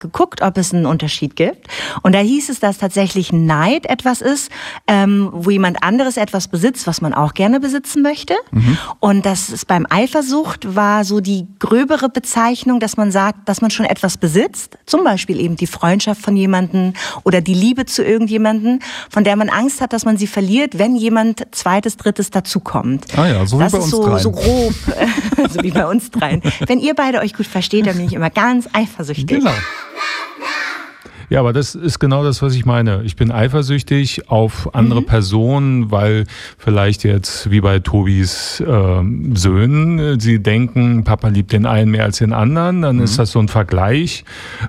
geguckt, ob es einen Unterschied gibt. Und da hieß es, dass tatsächlich Neid etwas ist, wo jemand anderes etwas besitzt, was man auch gerne besitzen möchte. Und das ist beim Eifersucht war so die gröbere Bezeichnung, dass man sagt, dass man schon etwas besitzt. Zum Beispiel eben die Freundschaft von jemandem oder die Liebe zu irgendjemandem, von der man Angst hat, dass man sie verliert, wenn jemand zweites, drittes dazukommt. Ah ja, so das wie bei ist uns dreien. so grob, so wie bei uns dreien. Wenn ihr beide euch gut versteht, dann bin ich immer ganz eifersüchtig. Genau. Ja, aber das ist genau das, was ich meine. Ich bin eifersüchtig auf andere Personen, weil vielleicht jetzt wie bei Tobis Söhnen, sie denken, Papa liebt den einen mehr als den anderen, dann ist das so ein Vergleich.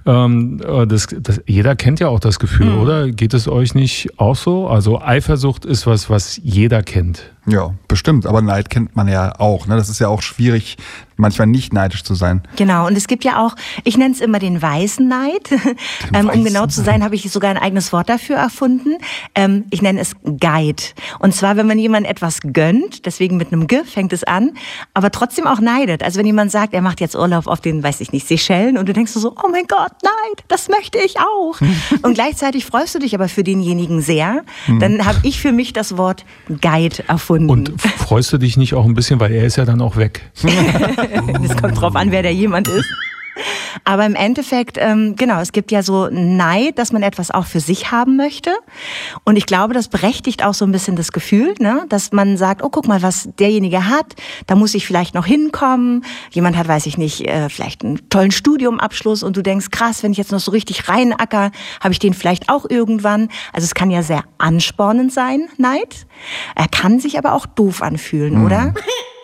Jeder kennt ja auch das Gefühl, oder? Geht es euch nicht auch so? Also Eifersucht ist was jeder kennt. Ja, bestimmt. Aber Neid kennt man ja auch. Ne? Das ist ja auch schwierig, manchmal nicht neidisch zu sein. Genau, und es gibt ja auch, ich nenne es immer den weißen Neid. Um genau zu sein, habe ich sogar ein eigenes Wort dafür erfunden. Ich nenne es Guide. Und zwar, wenn man jemandem etwas gönnt, deswegen mit einem G fängt es an, aber trotzdem auch neidet. Also wenn jemand sagt, er macht jetzt Urlaub auf den, weiß ich nicht, Seychellen und du denkst so, oh mein Gott, Neid, das möchte ich auch. Und gleichzeitig freust du dich aber für denjenigen sehr. Dann habe ich für mich das Wort Guide erfunden. Und freust du dich nicht auch ein bisschen, weil er ist ja dann auch weg? Das kommt drauf an, wer der jemand ist. Aber im Endeffekt, genau, es gibt ja so Neid, dass man etwas auch für sich haben möchte. Und ich glaube, das berechtigt auch so ein bisschen das Gefühl, ne? Dass man sagt, oh, guck mal, was derjenige hat, da muss ich vielleicht noch hinkommen. Jemand hat, weiß ich nicht, vielleicht einen tollen Studiumabschluss und du denkst, krass, wenn ich jetzt noch so richtig reinacker, habe ich den vielleicht auch irgendwann. Also es kann ja sehr anspornend sein, Neid. Er kann sich aber auch doof anfühlen, oder?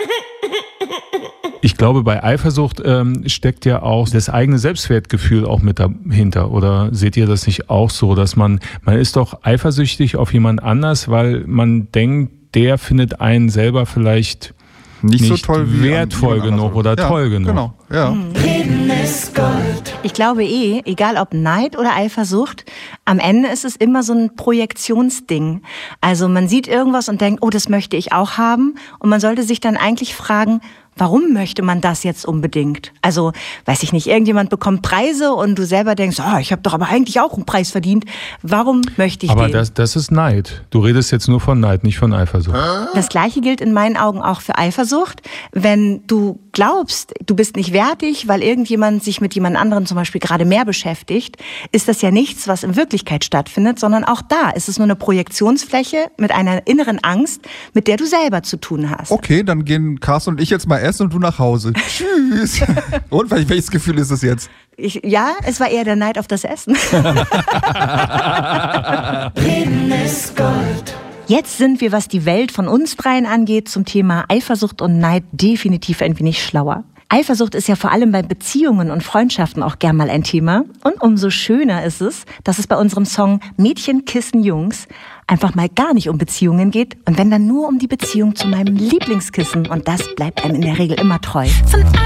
Ich glaube, bei Eifersucht steckt ja auch das eigene Selbstwertgefühl auch mit dahinter. Oder seht ihr das nicht auch so, dass man ist doch eifersüchtig auf jemand anders, weil man denkt, der findet einen selber vielleicht nicht so toll wie wertvoll genug oder toll genug. Genau, ja. Leben ist Gold. Ich glaube egal ob Neid oder Eifersucht, am Ende ist es immer so ein Projektionsding. Also man sieht irgendwas und denkt, oh, das möchte ich auch haben. Und man sollte sich dann eigentlich fragen, warum möchte man das jetzt unbedingt? Also, weiß ich nicht, irgendjemand bekommt Preise und du selber denkst, ich habe doch aber eigentlich auch einen Preis verdient. Warum möchte ich den? Aber das ist Neid. Du redest jetzt nur von Neid, nicht von Eifersucht. Das Gleiche gilt in meinen Augen auch für Eifersucht. Wenn du glaubst, du bist nicht wertig, weil irgendjemand sich mit jemand anderem zum Beispiel gerade mehr beschäftigt, ist das ja nichts, was in Wirklichkeit stattfindet, sondern auch da ist es nur eine Projektionsfläche mit einer inneren Angst, mit der du selber zu tun hast. Okay, dann gehen Carsten und ich jetzt mal essen und du nach Hause. Tschüss. Und welches Gefühl ist es jetzt? Ja, es war eher der Neid auf das Essen. Leben ist Gold. Jetzt sind wir, was die Welt von uns dreien angeht, zum Thema Eifersucht und Neid definitiv ein wenig schlauer. Eifersucht ist ja vor allem bei Beziehungen und Freundschaften auch gern mal ein Thema. Und umso schöner ist es, dass es bei unserem Song Mädchen küssen Jungs einfach mal gar nicht um Beziehungen geht. Und wenn dann nur um die Beziehung zu meinem Lieblingskissen. Und das bleibt einem in der Regel immer treu. Von